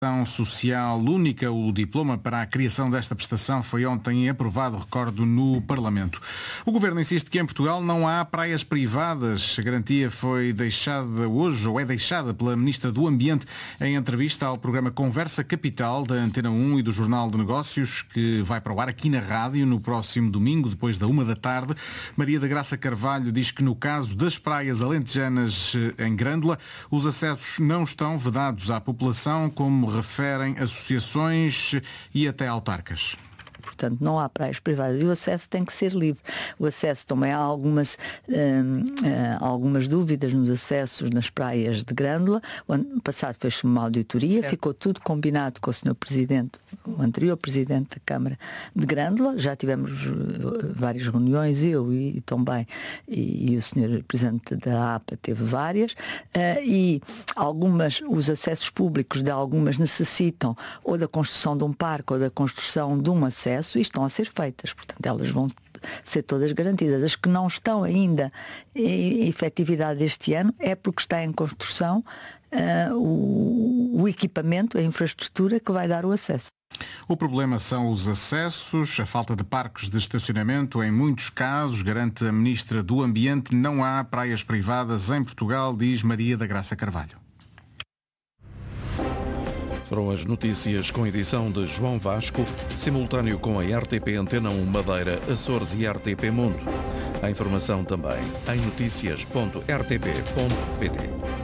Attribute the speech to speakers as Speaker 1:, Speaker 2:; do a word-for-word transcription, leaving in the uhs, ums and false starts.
Speaker 1: Social única. O diploma para a criação desta prestação foi ontem aprovado, recordo, no Parlamento. O Governo insiste que em Portugal não há praias privadas. A garantia foi deixada hoje, ou é deixada, pela Ministra do Ambiente em entrevista ao programa Conversa Capital da Antena um e do Jornal de Negócios, que vai para o ar aqui na rádio no próximo domingo, depois da uma da tarde. Maria da Graça Carvalho diz que no caso das praias alentejanas em Grândola, os acessos não estão vedados à população, como referem associações e até autarcas.
Speaker 2: Portanto, não há praias privadas e o acesso tem que ser livre. O acesso também há algumas, hum, hum, algumas dúvidas nos acessos nas praias de Grândola. O ano passado fez-se uma auditoria, certo. Ficou tudo combinado com o senhor Presidente, o anterior Presidente da Câmara de Grândola. Já tivemos várias reuniões, eu e, e também, e, e o senhor Presidente da A P A teve várias, uh, e algumas, os acessos públicos de algumas necessitam ou da construção de um parque ou da construção de um acesso, e estão a ser feitas, portanto elas vão ser todas garantidas. As que não estão ainda em efetividade este ano é porque está em construção uh, o, o equipamento, a infraestrutura que vai dar o acesso.
Speaker 1: O problema são os acessos, a falta de parques de estacionamento. Em muitos casos, garante a Ministra do Ambiente, não há praias privadas em Portugal, diz Maria da Graça Carvalho.
Speaker 3: Foram as notícias com edição de João Vasco, simultâneo com a R T P Antena um Madeira, Açores e R T P Mundo. A informação também em notícias ponto r t p ponto p t.